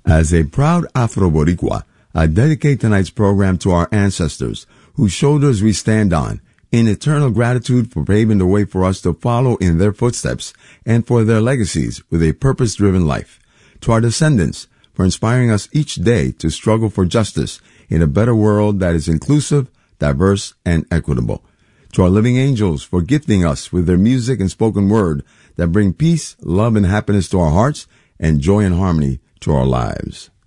As a proud Afro-Boricua, I dedicate tonight's program to our ancestors, whose shoulders we stand on, in eternal gratitude for paving the way for us to follow in their footsteps and for their legacies with a purpose-driven life. To our descendants, for inspiring us each day to struggle for justice in a better world that is inclusive, diverse, and equitable. To our living angels, for gifting us with their music and spoken word that bring peace, love, and happiness to our hearts and joy and harmony to our lives.